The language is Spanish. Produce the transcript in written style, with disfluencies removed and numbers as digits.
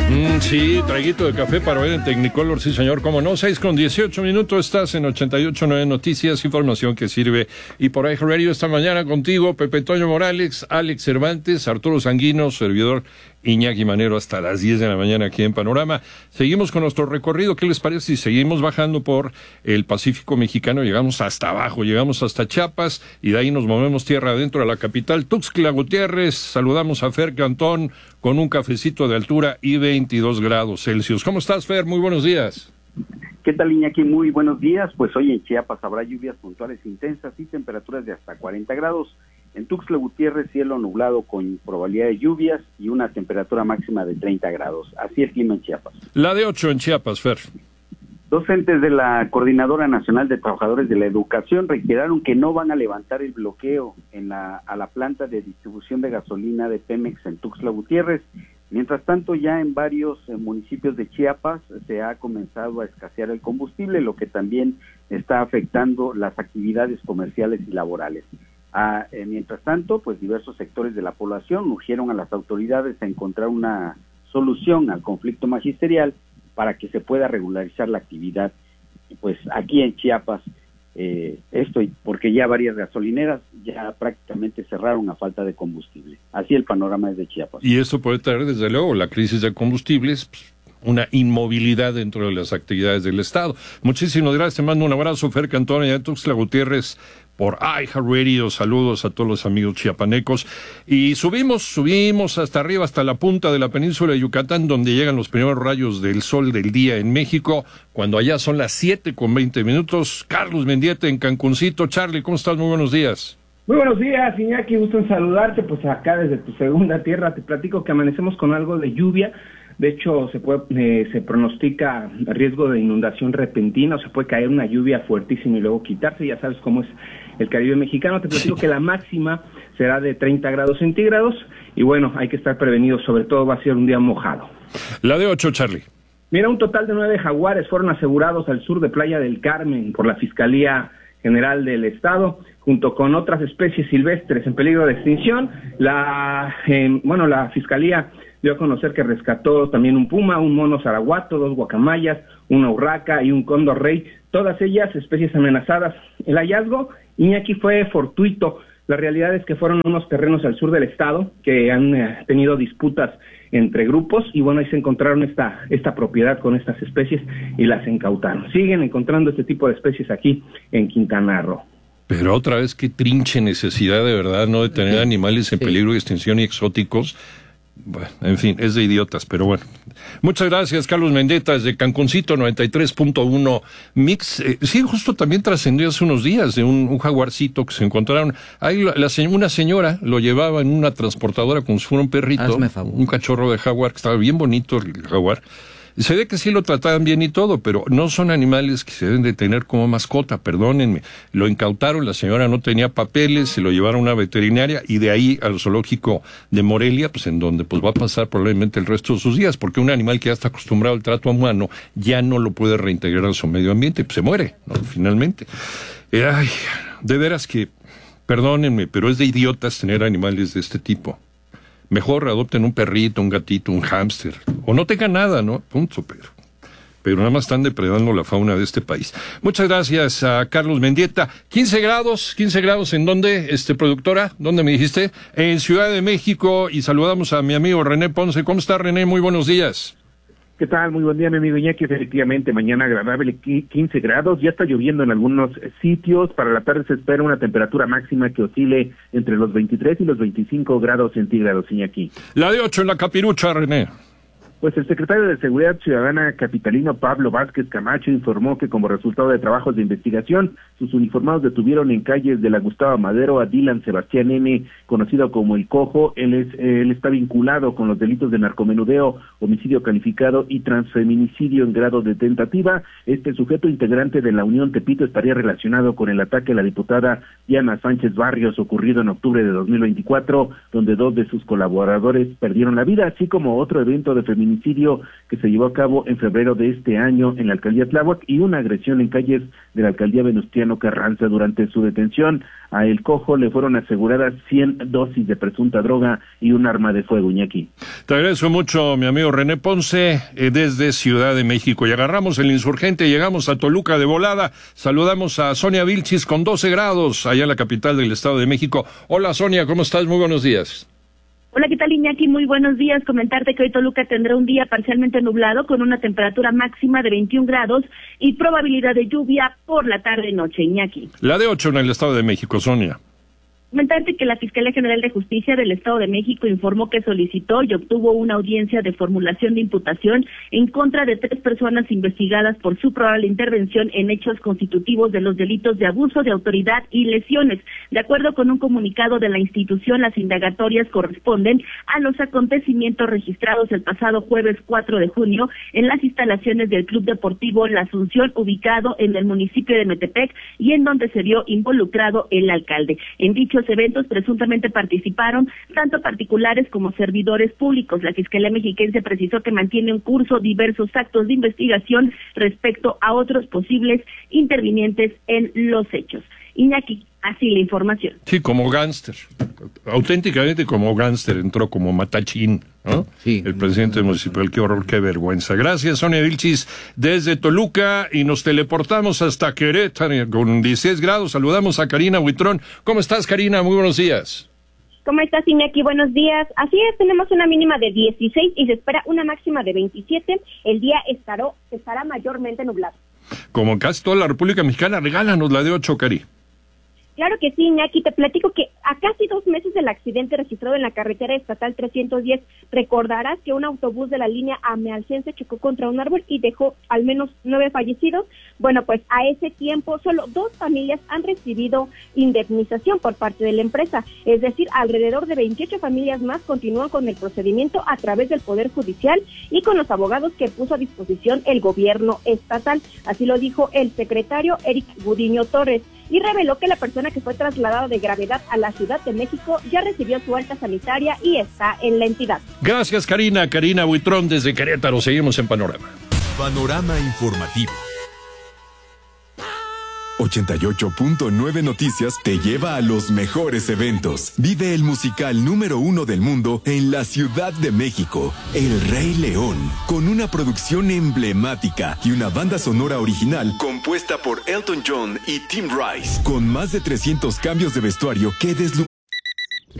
Sí, traguito de café para ver en Technicolor, sí señor, cómo no, 6:18, estás en 88.9 Noticias, información que sirve. Y por ahí Radio esta mañana contigo, Pepe Toño Morales, Alex Cervantes, Arturo Sanguino, servidor Iñaki Manero, hasta las 10 de la mañana aquí en Panorama. Seguimos con nuestro recorrido, ¿qué les parece si seguimos bajando por el Pacífico Mexicano? Llegamos hasta abajo, llegamos hasta Chiapas y de ahí nos movemos tierra adentro a la capital, Tuxtla Gutiérrez. Saludamos a Fer Cantón con un cafecito de altura y 22 grados Celsius. ¿Cómo estás, Fer? Muy buenos días. ¿Qué tal, Iñaki? Muy buenos días. Pues hoy en Chiapas habrá lluvias puntuales intensas y temperaturas de hasta 40 grados. En Tuxtla Gutiérrez, cielo nublado con probabilidad de lluvias y una temperatura máxima de 30 grados. Así el clima en Chiapas. La de 8 en Chiapas, Fer. Docentes de la Coordinadora Nacional de Trabajadores de la Educación reiteraron que no van a levantar el bloqueo a la planta de distribución de gasolina de Pemex en Tuxtla Gutiérrez. Mientras tanto, ya en varios municipios de Chiapas se ha comenzado a escasear el combustible, lo que también está afectando las actividades comerciales y laborales. Mientras tanto, pues diversos sectores de la población urgieron a las autoridades a encontrar una solución al conflicto magisterial para que se pueda regularizar la actividad, pues aquí en Chiapas, porque ya varias gasolineras ya prácticamente cerraron a falta de combustible. Así el panorama es de Chiapas. Y eso puede traer, desde luego, la crisis de combustibles, una inmovilidad dentro de las actividades del Estado. Muchísimas gracias, te mando un abrazo, Fer Cantón, y a Tuxtla Gutiérrez por iHeartRadio. Saludos a todos los amigos chiapanecos. Y subimos hasta arriba, hasta la punta de la península de Yucatán, donde llegan los primeros rayos del sol del día en México, cuando allá son las 7:20. Carlos Mendieta en Cancuncito. Charlie, ¿cómo estás? Muy buenos días. Muy buenos días, Iñaki, gusto en saludarte. Pues acá desde tu segunda tierra te platico que amanecemos con algo de lluvia. De hecho, se pronostica riesgo de inundación repentina, o se puede caer una lluvia fuertísima y luego quitarse. Ya sabes cómo es el Caribe mexicano. Te platico que la máxima será de 30 grados centígrados y bueno, hay que estar prevenidos, sobre todo va a ser un día mojado. La de 8, Charlie. Mira, un total de 9 jaguares fueron asegurados al sur de Playa del Carmen por la Fiscalía General del Estado, junto con otras especies silvestres en peligro de extinción. La Fiscalía dio a conocer que rescató también un puma, un mono zaraguato, 2 guacamayas, una urraca y un cóndor rey, todas ellas especies amenazadas. El hallazgo, Iñaki, fue fortuito. La realidad es que fueron unos terrenos al sur del estado que han tenido disputas entre grupos y bueno, ahí se encontraron esta propiedad con estas especies y las incautaron. Siguen encontrando este tipo de especies aquí en Quintana Roo. Pero otra vez, qué trinche necesidad de verdad, ¿no?, de tener animales en peligro de extinción y exóticos. Bueno, en fin, es de idiotas, pero bueno. Muchas gracias, Carlos Mendieta, desde Cancuncito, 93.1 Mix. Sí, justo también trascendió hace unos días de un jaguarcito que se encontraron. Ahí una señora lo llevaba en una transportadora como si fuera un perrito, un cachorro de jaguar, que estaba bien bonito el jaguar. Se ve que sí lo trataban bien y todo, pero no son animales que se deben de tener como mascota, perdónenme. Lo incautaron, la señora no tenía papeles, se lo llevaron a una veterinaria y de ahí al zoológico de Morelia, pues en donde pues va a pasar probablemente el resto de sus días, porque un animal que ya está acostumbrado al trato humano ya no lo puede reintegrar a su medio ambiente, pues se muere, ¿no?, finalmente. Ay, de veras que, perdónenme, pero es de idiotas tener animales de este tipo. Mejor adopten un perrito, un gatito, un hámster, o no tengan nada, ¿no? Punto, pero nada más están depredando la fauna de este país. Muchas gracias a Carlos Mendieta. 15 grados, ¿en dónde, productora? ¿Dónde me dijiste? En Ciudad de México, y saludamos a mi amigo René Ponce. ¿Cómo está, René? Muy buenos días. ¿Qué tal? Muy buen día, mi amigo Iñaki. Efectivamente, mañana agradable, 15 grados. Ya está lloviendo en algunos sitios. Para la tarde se espera una temperatura máxima que oscile entre los 23 y los 25 grados centígrados, Iñaki. La de 8 en la Capirucha, René. Pues el secretario de Seguridad Ciudadana capitalino Pablo Vázquez Camacho informó que como resultado de trabajos de investigación, sus uniformados detuvieron en calles de la Gustavo Madero a Dylan Sebastián M., conocido como El Cojo. Él está vinculado con los delitos de narcomenudeo, homicidio calificado y transfeminicidio en grado de tentativa. Este sujeto integrante de la Unión Tepito estaría relacionado con el ataque a la diputada Diana Sánchez Barrios ocurrido en octubre de 2024, donde 2 de sus colaboradores perdieron la vida, así como otro evento de feminicidio feminicidio que se llevó a cabo en febrero de este año en la alcaldía Tláhuac y una agresión en calles de la alcaldía Venustiano Carranza. Durante su detención a El Cojo le fueron aseguradas 100 dosis de presunta droga y un arma de fuego, Iñaki. Te agradezco mucho, mi amigo René Ponce, desde Ciudad de México. Y agarramos el Insurgente, llegamos a Toluca de volada. Saludamos a Sonia Vilchis con 12 grados, allá en la capital del Estado de México. Hola, Sonia, ¿cómo estás? Muy buenos días. Hola, ¿qué tal, Iñaki? Muy buenos días. Comentarte que hoy Toluca tendrá un día parcialmente nublado con una temperatura máxima de 21 grados y probabilidad de lluvia por la tarde-noche, Iñaki. La de 8 en el Estado de México, Sonia. Comentarte que la Fiscalía General de Justicia del Estado de México informó que solicitó y obtuvo una audiencia de formulación de imputación en contra de 3 personas investigadas por su probable intervención en hechos constitutivos de los delitos de abuso de autoridad y lesiones. De acuerdo con un comunicado de la institución, las indagatorias corresponden a los acontecimientos registrados el pasado jueves 4 de junio en las instalaciones del Club Deportivo La Asunción, ubicado en el municipio de Metepec y en donde se vio involucrado el alcalde. En dichos eventos presuntamente participaron tanto particulares como servidores públicos. La Fiscalía Mexiquense precisó que mantiene en curso diversos actos de investigación respecto a otros posibles intervinientes en los hechos. Iñaki, así la información. Sí, como gánster, auténticamente como gánster, entró como matachín, ¿no? Sí. El presidente municipal, qué horror, qué vergüenza. Gracias, Sonia Vilchis, desde Toluca, y nos teleportamos hasta Querétaro con 16 grados. Saludamos a Karina Buitrón. ¿Cómo estás, Karina? Muy buenos días. ¿Cómo estás, Iñaki? Buenos días. Así es, tenemos una mínima de 16 y se espera una máxima de 27. El día estará mayormente nublado. Como casi toda la República Mexicana, regálanos la de 8, Cari. Claro que sí, Iñaki, te platico que a casi 2 meses del accidente registrado en la carretera estatal 310, recordarás que un autobús de la línea amealcense chocó contra un árbol y dejó al menos 9 fallecidos. Bueno, pues a ese tiempo solo 2 familias han recibido indemnización por parte de la empresa, es decir, alrededor de 28 familias más continúan con el procedimiento a través del Poder Judicial y con los abogados que puso a disposición el gobierno estatal. Así lo dijo el secretario Eric Gudiño Torres, y reveló que la persona que fue trasladada de gravedad a la Ciudad de México ya recibió su alta sanitaria y está en la entidad. Gracias, Karina. Karina Buitrón desde Querétaro. Seguimos en Panorama. Panorama Informativo. 88.9 Noticias te lleva a los mejores eventos. Vive el musical número 1 del mundo en la Ciudad de México, El Rey León, con una producción emblemática y una banda sonora original compuesta por Elton John y Tim Rice, con más de 300 cambios de vestuario que